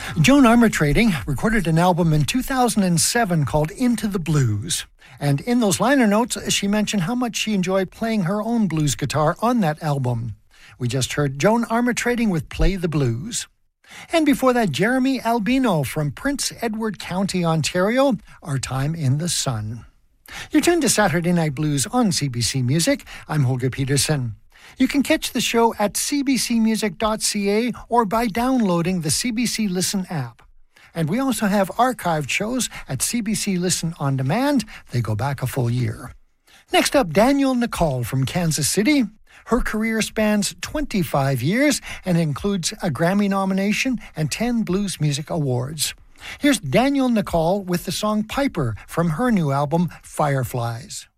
Joan Armatrading recorded an album in 2007 called Into the Blues. And in those liner notes, she mentioned how much she enjoyed playing her own blues guitar on that album. We just heard Joan Armatrading with Play the Blues. And before that, Jeremy Albino from Prince Edward County, Ontario, Our Time in the Sun. You're tuned to Saturday Night Blues on CBC Music. I'm Holger Peterson. You can catch the show at cbcmusic.ca or by downloading the CBC Listen app. And we also have archived shows at CBC Listen On Demand. They go back a full year. Next up, Danielle Nicole from Kansas City. Her career spans 25 years and includes a Grammy nomination and 10 Blues Music Awards. Here's Danielle Nicole with the song Piper from her new album, Fireflies.